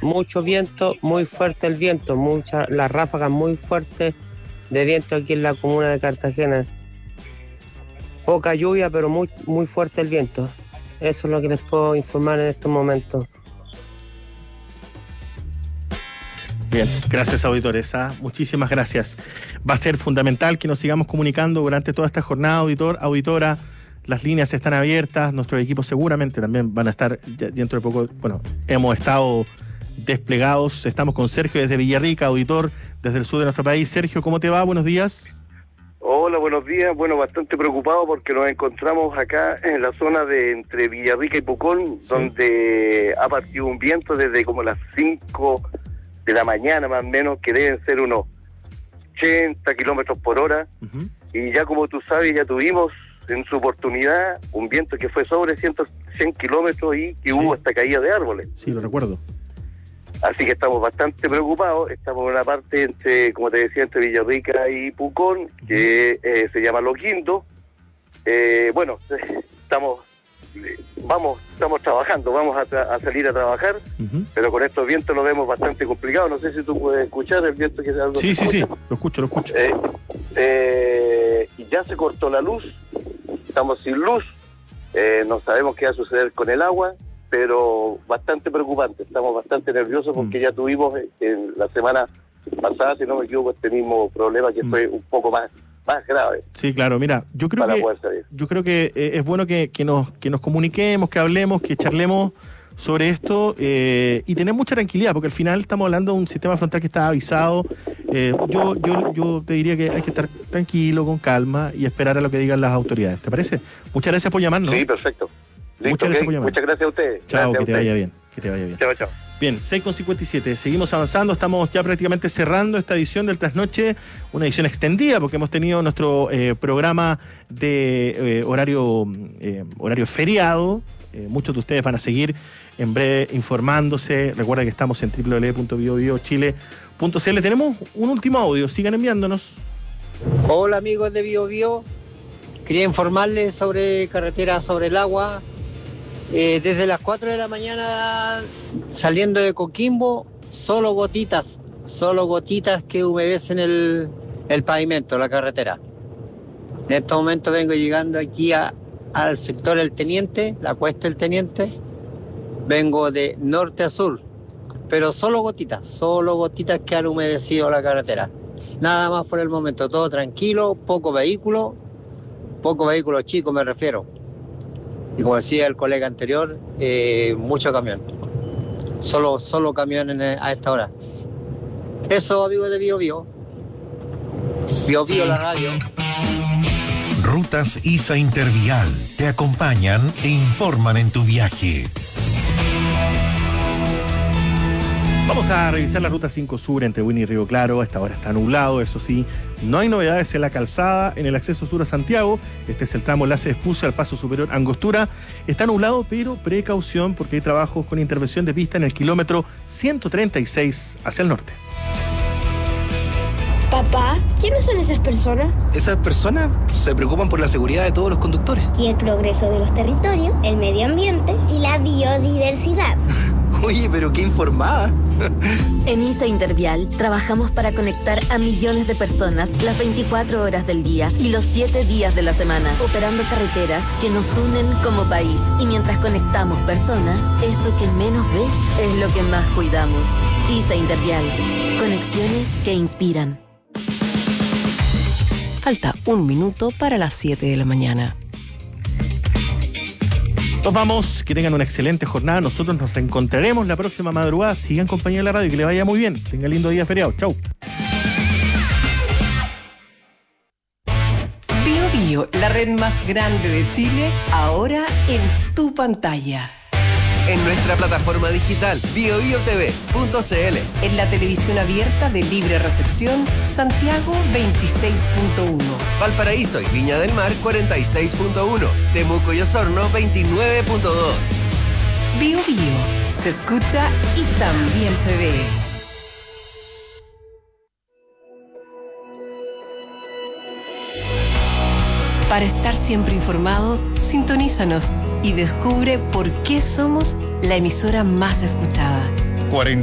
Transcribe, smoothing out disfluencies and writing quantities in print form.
mucho viento, muy fuerte el viento, las ráfagas muy fuertes de viento aquí en la comuna de Cartagena. Poca lluvia, pero muy, muy fuerte el viento. Eso es lo que les puedo informar en estos momentos. Bien, gracias, auditores. Muchísimas gracias. Va a ser fundamental que nos sigamos comunicando durante toda esta jornada, auditora. Las líneas están abiertas, nuestros equipos seguramente también van a estar dentro de poco. Bueno, hemos estado desplegados. Estamos con Sergio desde Villarrica, auditor desde el sur de nuestro país. Sergio, ¿cómo te va? Buenos días. Hola, buenos días. Bueno, bastante preocupado porque nos encontramos acá en la zona de entre Villarrica y Pucón, sí, donde ha partido un viento desde como las 5 de la mañana más o menos, que deben ser unos 80 kilómetros por hora. Uh-huh. Y ya como tú sabes, ya tuvimos en su oportunidad un viento que fue sobre 100 kilómetros y que hubo hasta caída de árboles. Sí, lo recuerdo. Así que estamos bastante preocupados. Estamos en una parte entre, como te decía, entre Villarrica y Pucón, que se llama Los Guindos. Bueno, estamos trabajando, vamos a salir a trabajar, pero con estos vientos lo vemos bastante complicado. No sé si tú puedes escuchar el viento que se algo. Sí, lo escucho. Y ya se cortó la luz, estamos sin luz, no sabemos qué va a suceder con el agua, pero bastante preocupante. Estamos bastante nerviosos porque ya tuvimos en la semana pasada, si no me equivoco, este mismo problema que fue un poco más grave. Sí, claro, mira, yo creo que es bueno que nos comuniquemos, que hablemos, que charlemos sobre esto y tener mucha tranquilidad, porque al final estamos hablando de un sistema frontal que está avisado. Yo te diría que hay que estar tranquilo, con calma y esperar a lo que digan las autoridades. ¿Te parece? Muchas gracias por llamarnos. Sí, perfecto. Listo, muchas gracias a ustedes. Chao, que te vaya bien. Chao. Bien, 6:57, seguimos avanzando, estamos ya prácticamente cerrando esta edición del Trasnoche, una edición extendida porque hemos tenido nuestro programa de horario feriado. Muchos de ustedes van a seguir en breve informándose. Recuerda que estamos en www.biobiochile.cl. Tenemos un último audio, sigan enviándonos. Hola amigos de BioBio, quería informarles sobre carretera sobre el agua. Desde las 4 de la mañana saliendo de Coquimbo, solo gotitas que humedecen el pavimento, la carretera. En este momento vengo llegando aquí al sector El Teniente, la cuesta del Teniente. Vengo de norte a sur, pero solo gotitas que han humedecido la carretera. Nada más por el momento, todo tranquilo, poco vehículo chico me refiero. Y como decía el colega anterior, mucho camión. Solo camión a esta hora. Eso, amigos de BioBio. BioBio, la radio. Rutas ISA Intervial te acompañan e informan en tu viaje. Vamos a revisar la ruta 5 Sur entre Huini y Río Claro. A esta hora está nublado, eso sí. No hay novedades en la calzada, en el acceso sur a Santiago. Este es el tramo enlace de Espucia al paso superior Angostura. Está nublado, pero precaución porque hay trabajos con intervención de pista en el kilómetro 136 hacia el norte. Papá, ¿quiénes son esas personas? Esas personas se preocupan por la seguridad de todos los conductores. Y el progreso de los territorios, el medio ambiente y la biodiversidad. Oye, pero qué informada. En ISA Intervial trabajamos para conectar a millones de personas las 24 horas del día y los 7 días de la semana, operando carreteras que nos unen como país. Y mientras conectamos personas, eso que menos ves es lo que más cuidamos. ISA Intervial, conexiones que inspiran. Falta 1 minuto para las 7 de la mañana. Nos vamos, que tengan una excelente jornada. Nosotros nos reencontraremos la próxima madrugada. Sigan compañía de la radio, que le vaya muy bien. Tenga lindo día feriado. Chau. BioBio, la red más grande de Chile, ahora en tu pantalla. En nuestra plataforma digital biobiotv.cl. En la televisión abierta de libre recepción, Santiago 26.1. Valparaíso y Viña del Mar 46.1. Temuco y Osorno 29.2. BioBio, se escucha y también se ve. Para estar siempre informado, sintonízanos y descubre por qué somos la emisora más escuchada.